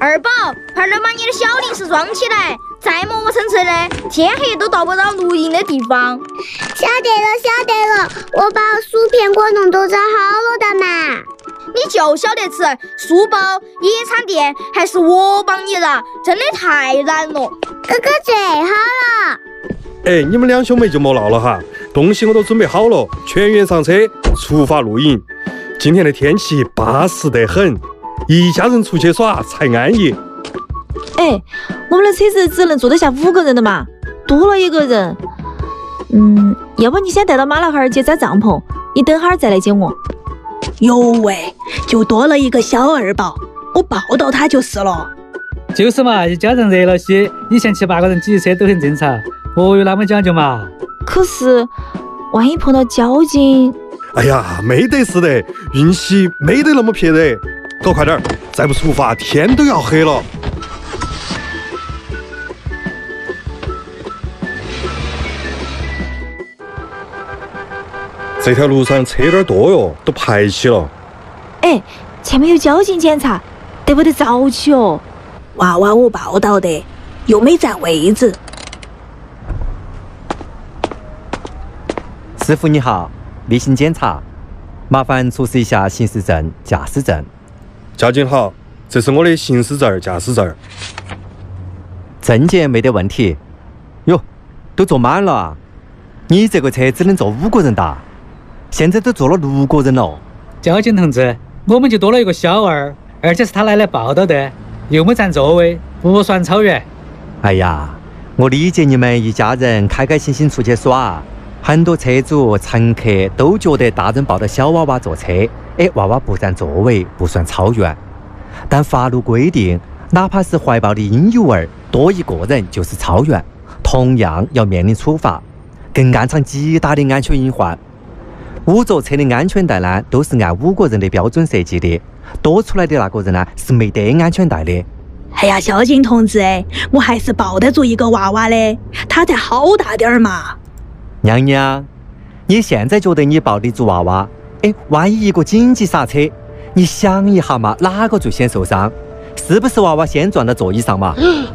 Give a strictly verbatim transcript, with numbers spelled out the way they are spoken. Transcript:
二宝，快点把你的小零食装起来，再磨磨蹭蹭的，天黑都到不到露营的地方。 晓得了，晓得了，我把薯片果冻都做好了的嘛。 你就晓得吃书包、野餐垫，还是我帮你的，真的太难了。 哥哥最好了。 哎，你们两兄妹就莫闹了哈，东西我都准备好了，全员上车，出发露营。今天的天气巴适得很，一家人出去耍才安逸。 哎，我们的车子只能坐得下五个人的嘛，多了一个人。嗯，要不你先带到马老汉儿去扎帐篷，你等会儿再来接我。 哟喂，就多了一个小二宝，我抱到他就是了。 就是嘛，一家人热闹些，以前七八个人挤车都很正常，莫有那么讲究嘛。 可是，万一碰到交警…… 哎呀，没得事的，运气没得那么撇的。搞快点，再不出发，天都要黑了。这条路上车有点多哟，都排起了。 哎，前面有交警检查，得不得早起哦？ 娃娃我抱到的，又没占位置。 师傅你好，例行检查，麻烦出示一下行驶证、驾驶证。 交警好，这是我的行驶证、驾驶证。 证件没得问题。哟，都坐满了啊！你这个车只能坐五个人的，现在都坐了六个人了。 交警同志，我们就多了一个小二，而且是他奶奶抱到的，又没占座位，不算超员。 哎呀，我理解你们一家人开开心心出去耍，很多车主乘客都觉得大人抱着小娃娃坐车，哎，娃娃不占座位不算超员。但法律规定，哪怕是怀抱的婴幼儿多一个人就是超员，同样要面临处罚，更暗藏极大的安全隐患。五座车的安全带呢，都是按五个人的标准设计的，多出来的那个人呢是没得安全带的。 哎呀，交警同志，我还是抱得住一个娃娃的，他才好大点儿嘛。 娘娘，你现在觉得你抱得住娃娃？哎，万一一个紧急刹车，你想一下嘛，哪个最先受伤？是不是娃娃先撞到座椅上嘛？